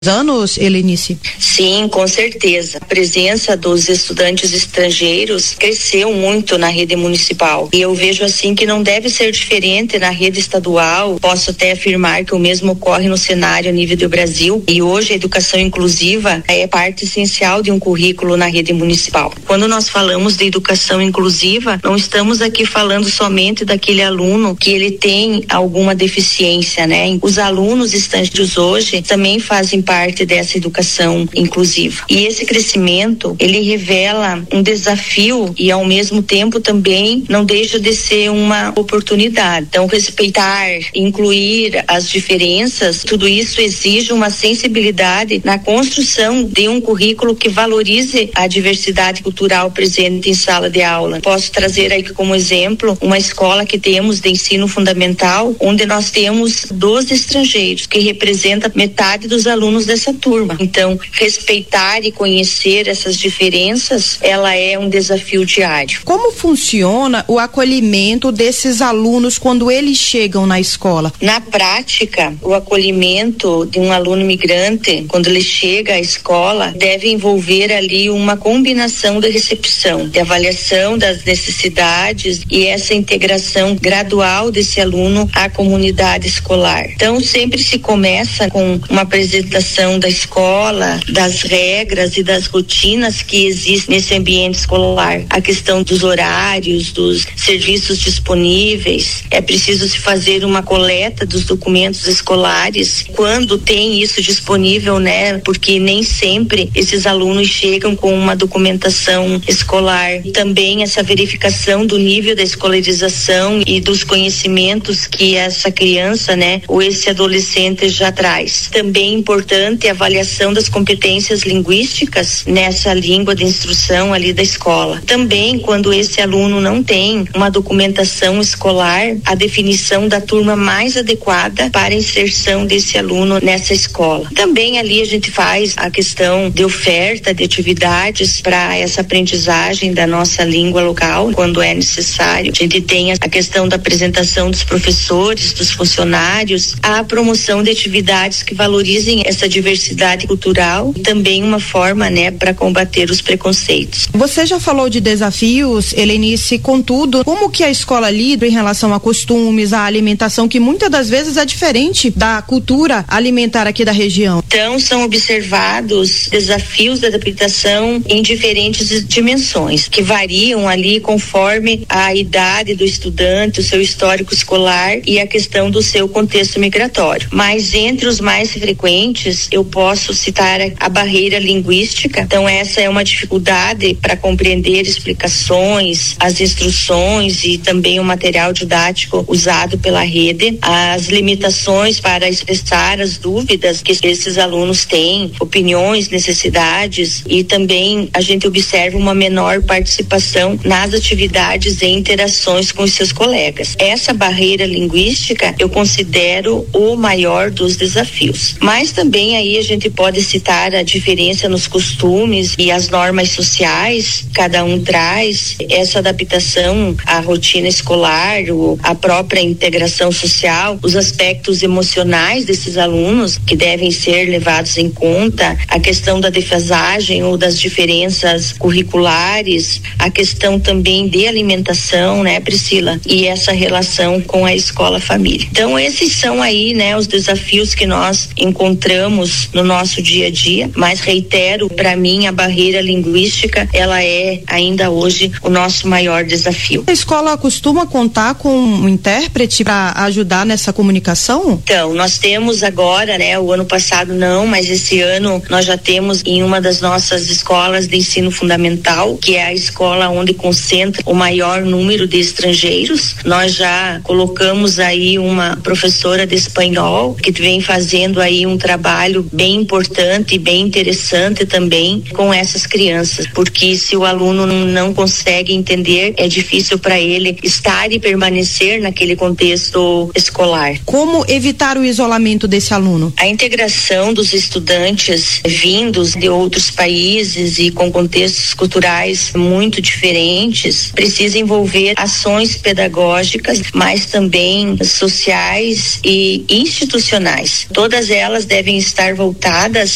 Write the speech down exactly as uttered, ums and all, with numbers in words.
anos, Helenice? Sim, com certeza. A presença dos estudantes estrangeiros cresceu muito na rede municipal. E eu vejo assim que não deve ser diferente na rede estadual. Posso até afirmar que o mesmo ocorre no cenário a nível do Brasil. E hoje a educação inclusiva é parte essencial de um currículo na rede municipal. Quando nós falamos de educação inclusiva, não estamos aqui falando somente daquele aluno que ele tem alguma deficiência, né? Os alunos estrangeiros hoje também fazem parte parte dessa educação inclusiva. E esse crescimento, ele revela um desafio e ao mesmo tempo também não deixa de ser uma oportunidade. Então, respeitar, incluir as diferenças, tudo isso exige uma sensibilidade na construção de um currículo que valorize a diversidade cultural presente em sala de aula. Posso trazer aí como exemplo uma escola que temos de ensino fundamental, onde nós temos doze estrangeiros, que representa metade dos alunos dessa turma. Então, respeitar e conhecer essas diferenças, ela é um desafio diário. Como funciona o acolhimento desses alunos quando eles chegam na escola? Na prática, o acolhimento de um aluno migrante, quando ele chega à escola, deve envolver ali uma combinação de recepção, de avaliação das necessidades e essa integração gradual desse aluno à comunidade escolar. Então, sempre se começa com uma apresentação da escola, das regras e das rotinas que existem nesse ambiente escolar. A questão dos horários, dos serviços disponíveis. É preciso se fazer uma coleta dos documentos escolares quando tem isso disponível, né? Porque nem sempre esses alunos chegam com uma documentação escolar. Também essa verificação do nível da escolarização e dos conhecimentos que essa criança, né, ou esse adolescente já traz. Também importante a avaliação das competências linguísticas nessa língua de instrução ali da escola. Também, quando esse aluno não tem uma documentação escolar, a definição da turma mais adequada para a inserção desse aluno nessa escola. Também ali a gente faz a questão de oferta de atividades para essa aprendizagem da nossa língua local, quando é necessário. A gente tem a questão da apresentação dos professores, dos funcionários, a promoção de atividades que valorizem essa diversidade cultural e também uma forma, né, para combater os preconceitos. Você já falou de desafios, Helenice, contudo, como que a escola lida em relação a costumes, a alimentação, que muitas das vezes é diferente da cultura alimentar aqui da região? Então, são observados desafios da adaptação em diferentes dimensões, que variam ali conforme a idade do estudante, o seu histórico escolar e a questão do seu contexto migratório. Mas entre os mais frequentes, eu posso citar a barreira linguística. Então, essa é uma dificuldade para compreender explicações, as instruções e também o material didático usado pela rede, as limitações para expressar as dúvidas que esses alunos têm, opiniões, necessidades, e também a gente observa uma menor participação nas atividades e interações com os seus colegas. Essa barreira linguística eu considero o maior dos desafios. Mas também aí a gente pode citar a diferença nos costumes e as normas sociais, cada um traz essa adaptação à rotina escolar, o, a própria integração social, os aspectos emocionais desses alunos que devem ser levados em conta, a questão da defasagem ou das diferenças curriculares, a questão também de alimentação, né, Priscila? E essa relação com a escola-família. Então, esses são aí, né, os desafios que nós encontramos no nosso dia a dia, mas reitero, para mim a barreira linguística, ela é ainda hoje o nosso maior desafio. A escola costuma contar com um intérprete para ajudar nessa comunicação? Então, nós temos agora, né, o ano passado não, mas esse ano nós já temos em uma das nossas escolas de ensino fundamental, que é a escola onde concentra o maior número de estrangeiros, nós já colocamos aí uma professora de espanhol que vem fazendo aí um trabalho bem importante e bem interessante também com essas crianças, porque se o aluno não consegue entender, é difícil para ele estar e permanecer naquele contexto escolar. Como evitar o isolamento desse aluno? A integração dos estudantes vindos de outros países e com contextos culturais muito diferentes precisa envolver ações pedagógicas, mas também sociais e institucionais. Todas elas devem estar voltadas